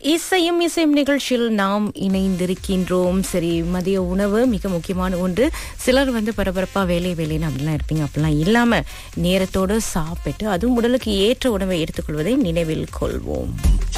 இசையும் நிகழ்ச்சியில் நாம் இணைந்திருக்கின்றோம். சரி, மதிய உணவு மிக முக்கியமான ஒன்று. சிலர் பரபரப்பா வேலைன்னு அப்படிலாம் இருப்பீங்க. அப்படிலாம் இல்லாம நேரத்தோடு சாப்பிட்டு அதுவும் உடலுக்கு ஏற்ற உணவை எடுத்துக்கொள்வதை நினைவில் கொள்வோம்.